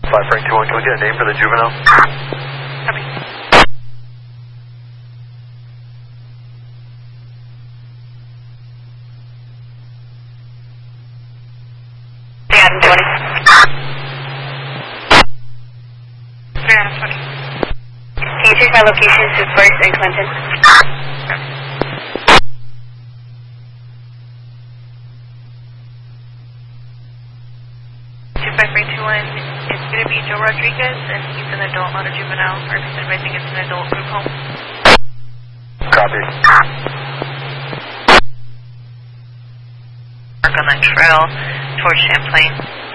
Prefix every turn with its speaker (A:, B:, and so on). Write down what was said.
A: Frank 21, can we get a name for the juvenile?
B: Copy. Adam 20. 3 20. Can you check my location to First and Clinton? 25321. It's going to be Joe Rodriguez, and he's an adult, not a juvenile. Or I think it's an adult group home.
A: Copy.
B: Work on that trail towards Champlain.